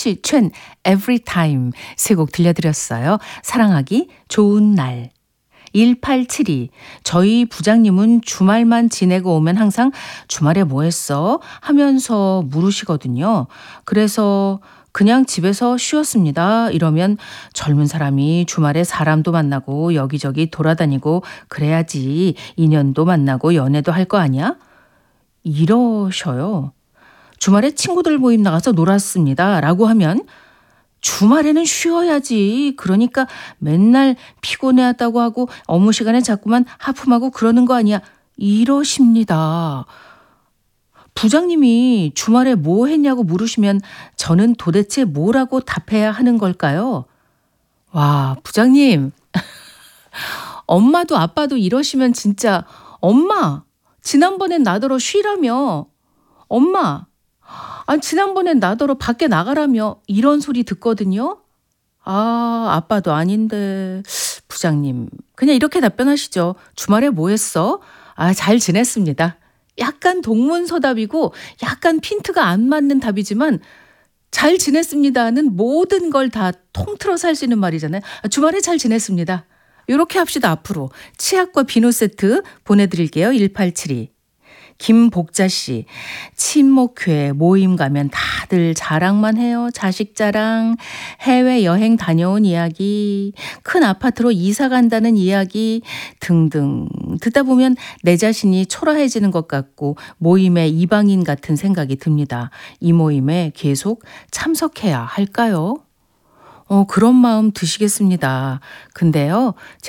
춘치, 춘, Every Time 세 곡 들려드렸어요. 사랑하기 좋은 날. 1872 저희 부장님은 주말만 지내고 오면 항상 주말에 뭐 했어? 하면서 물으시거든요. 그래서 그냥 집에서 쉬었습니다. 이러면 젊은 사람이 주말에 사람도 만나고 여기저기 돌아다니고 그래야지 인연도 만나고 연애도 할 거 아니야? 이러셔요. 주말에 친구들 모임 나가서 놀았습니다. 라고 하면 주말에는 쉬어야지. 그러니까 맨날 피곤해하다고 하고 업무 시간에 자꾸만 하품하고 그러는 거 아니야. 이러십니다. 부장님이 주말에 뭐 했냐고 물으시면 저는 도대체 뭐라고 답해야 하는 걸까요? 와, 부장님. 엄마도 아빠도 이러시면 진짜 엄마, 지난번엔 나더러 쉬라며. 엄마, 지난번엔 나더러 밖에 나가라며 이런 소리 듣거든요. 아빠도 아닌데. 부장님, 그냥 이렇게 답변하시죠. 주말에 뭐 했어? 잘 지냈습니다. 약간 동문서답이고 약간 핀트가 안 맞는 답이지만 잘 지냈습니다는 모든 걸 다 통틀어서 할 수 있는 말이잖아요. 주말에 잘 지냈습니다. 이렇게 합시다. 앞으로. 치약과 비누 세트 보내드릴게요. 1872. 김복자 씨, 친목회 모임 가면 다들 자랑만 해요. 자식 자랑, 해외여행 다녀온 이야기, 큰 아파트로 이사 간다는 이야기 등등. 듣다 보면 내 자신이 초라해지는 것 같고 모임의 이방인 같은 생각이 듭니다. 이 모임에 계속 참석해야 할까요? 그런 마음 드시겠습니다. 근데요,